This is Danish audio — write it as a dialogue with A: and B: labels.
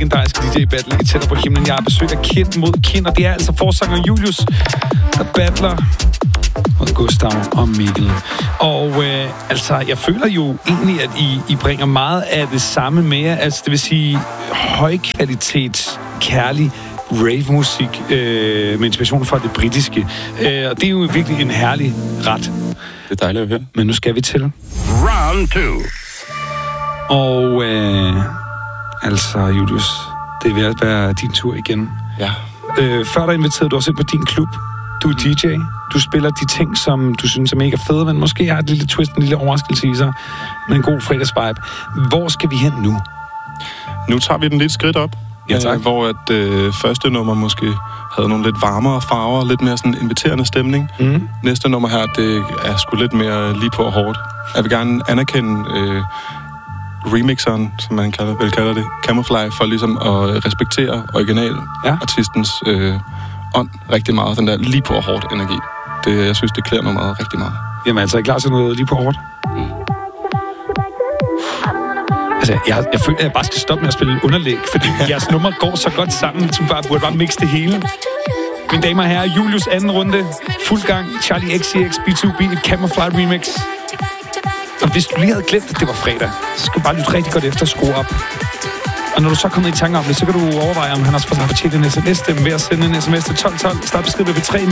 A: legendariske DJ-battle i Tættere på himlen. Jeg har besøgt af Kind mod Kind, og det er altså forsanger Julius, der battler mod Gustav og Mikkel. Og altså, jeg føler jo egentlig, at I bringer meget af det samme med jer. Altså, det vil sige højkvalitets, kærlig rave-musik med inspiration fra det britiske. Og det er jo virkelig en herlig ret.
B: Det er dejligt at høre.
A: Men nu skal vi til
C: Round 2.
A: Og altså, Julius, det er ved at være din tur igen.
B: Ja.
A: Før der inviterede du også ind på din klub. Du er DJ. Du spiller de ting, som du synes er mega fede, men måske har et lille twist, en lille overraskelse i sig, med en god fredagsvibe. Hvor skal vi hen nu?
B: Nu tager vi den lidt skridt op.
A: Ja, tak.
B: Hvor at første nummer måske havde nogle lidt varmere farver, lidt mere sådan inviterende stemning.
A: Mm.
B: Næste nummer her, det er sgu lidt mere lige på og hårdt. Jeg vil gerne anerkende remixeren, som man kalder det, Camouflage, for ligesom at respektere originalartistens ånd rigtig meget. Den der lige på og hårdt energi. Jeg synes, det klæder mig meget, rigtig meget.
A: Jamen altså, er I klar til noget lige på hårdt? Altså, jeg føler, at jeg bare skal stoppe med at spille underlæg, fordi jeres nummer går så godt sammen, så man burde bare mixe det hele. Mine damer og herrer, Julius anden runde, fuld gang, Charlie XCX, B2B, et Camouflage remix. Og hvis du lige havde glemt, at det var fredag, så skal du bare lytte rigtig godt efter og skrue op. Og når du så kommer i tanke om det, så kan du overveje, om han også får fortjent en sms-stemme ved at sende en sms til 1212. Start besked ved 3